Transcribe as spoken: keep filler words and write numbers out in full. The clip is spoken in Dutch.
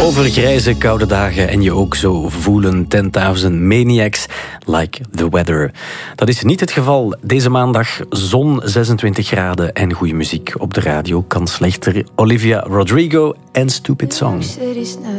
Over grijze, koude dagen en je ook zo voelen. tenduizend Maniacs, like the weather. Dat is niet het geval. Deze maandag zon, zesentwintig graden en goede muziek op de radio kan slechter. Olivia Rodrigo en Stupid Song.